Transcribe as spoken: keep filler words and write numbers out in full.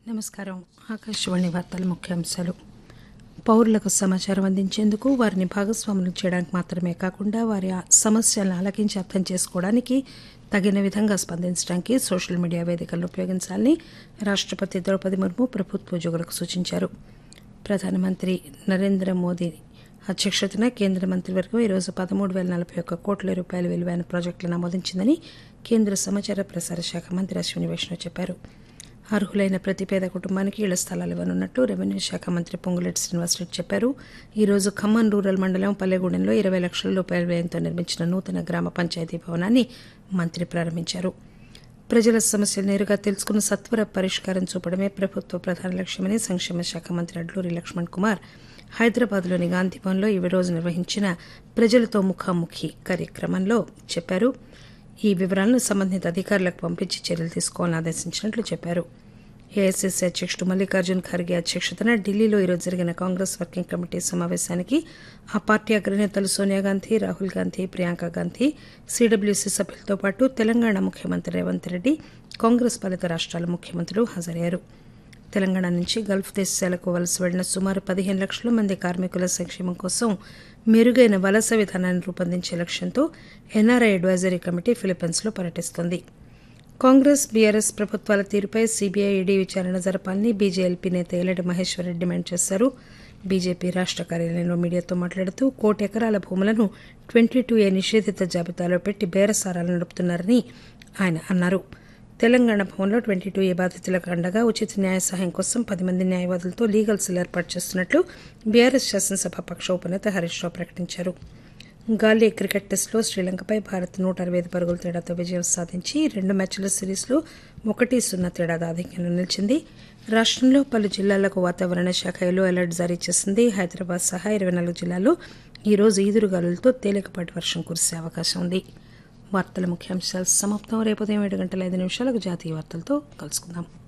నమస్కారం. ఆకాశవాణి వార్తల ముఖ్యాంశాలు. పౌరులకు సమాచారం అందించేందుకు వారిని భాగస్వాములు చేయడానికి మాత్రమే కాకుండా వారి సమస్యలను ఆలకించి అర్థం చేసుకోవడానికి తగిన విధంగా స్పందించడానికి సోషల్ మీడియా వేదికలను ఉపయోగించాలని రాష్టపతి ద్రౌపది ముర్ము ప్రభుత్వ ఉద్యోగులకు సూచించారు. ప్రధానమంత్రి నరేంద్ర మోదీ అధ్యక్షతన కేంద్ర మంత్రివర్గం ఈరోజు పదమూడు పేల నలభై ఒక్క కోట్ల రూపాయల విలువైన ప్రాజెక్టులను ఆమోదించిందని కేంద్ర సమాచార ప్రసార శాఖ మంత్రి అశ్విని వైష్ణవ్ చెప్పారు. అర్హులైన ప్రతి పేద కుటుంబానికి ఇళ్ల స్థలాలు ఇవ్వనున్నట్లు రెవెన్యూ శాఖ మంత్రి పొంగులేటి శ్రీనివాసరెడ్డి చెప్పారు. ఈ రోజు ఖమ్మం రూరల్ మండలం పల్లెగూడెంలో ఇరవై లక్షల రూపాయల వ్యయంతో నిర్మించిన నూతన గ్రామ పంచాయతీ భవనాన్ని మంత్రి ప్రారంభించారు. ప్రజల సమస్యలు నేరుగా తెలుసుకుని సత్వర పరిష్కారం చూపడమే ప్రభుత్వ ప్రధాన లక్ష్యమని సంక్షేమ శాఖ మంత్రి అడ్లూరి లక్ష్మణ్ కుమార్ హైదరాబాద్లోని గాంధీభవన్లో ఈ రోజు నిర్వహించిన ప్రజలతో ముఖాముఖి కార్యక్రమంలో చెప్పారు. ఈ వివరాలను సంబంధిత అధికారులకు పంపించి చర్యలు తీసుకోవాలని ఆదేశించినట్లు చెప్పారు. ఏఐసీసీ అధ్యక్షుడు మల్లికార్జున్ ఖర్గే అధ్యక్షతన ఢిల్లీలో ఈరోజు జరిగిన కాంగ్రెస్ వర్కింగ్ కమిటీ సమావేశానికి ఆ పార్టీ అగ్రనేతలు సోనియాగాంధీ, రాహుల్ గాంధీ, ప్రియాంక గాంధీ, సీడబ్ల్యూసీ సభ్యులతో పాటు తెలంగాణ ముఖ్యమంత్రి రేవంత్ రెడ్డి, కాంగ్రెస్ పాలిత రాష్ట్రాల ముఖ్యమంత్రులు హాజరయ్యారు. తెలంగాణ నుంచి గల్ఫ్ దేశాలకు వలస వెళ్లిన సుమారు పదిహేను లక్షల మంది కార్మికుల సంక్షేమం కోసం మెరుగైన వలస విధానాన్ని రూపొందించే లక్ష్యంతో NRI advisory committee ఫిలిప్పీన్స్లో పర్యటిస్తోంది. Congress, BRS ప్రభుత్వాల తీరుపై సీబీఐ, ఈడీ విచారణ జరపాలని బీజేఎల్పీ నేత ఎల్లడి మహేశ్వరరెడ్డి డిమాండ్ చేశారు. బీజేపీ రాష్ట్ర కార్యాలయంలో మీడియాతో మాట్లాడుతూ కోటి ఎకరాల భూములను ట్వంటీ టూ ఏ నిషేధిత జాబితాలో పెట్టి బేరసారాలు నడుపుతున్నారని ఆయన అన్నారు. తెలంగాణ భవన్లో ట్వంటీ టూ ఏ బాధితులకు అండగా ఉచిత న్యాయ సహాయం కోసం పది మంది న్యాయవాదులతో లీగల్ సెల్ ఏర్పాటు చేస్తున్నట్లు బీఆర్ఎస్ శాసనసభాపక్ష ఉపనేత హరీష్ రావు ప్రకటించారు. గాలీ క్రికెట్ టెస్టులో శ్రీలంకపై భారత్ నూట అరవై ఐదు పరుగుల తేడాతో విజయం సాధించి రెండు మ్యాచ్ల సిరీస్లో ఒకటి సున్నా తేడాతో ఆధిక్యంలో నిలిచింది. రాష్టంలో పలు జిల్లాలకు వాతావరణ శాఖ ఎల్లో అలర్ట్ జారీ చేసింది. హైదరాబాద్ సహా ఇరవై నాలుగు జిల్లాల్లో ఈ రోజు ఈదురుగాలులతో తేలికపాటి వర్షం కురిసే అవకాశం ఉంది. వార్తల ముఖ్యాంశాలు సమాప్తం. రేపు ఉదయం ఏడు గంటల ఐదు నిమిషాలకు జాతీయ వార్తలతో కలుసుకుందాం.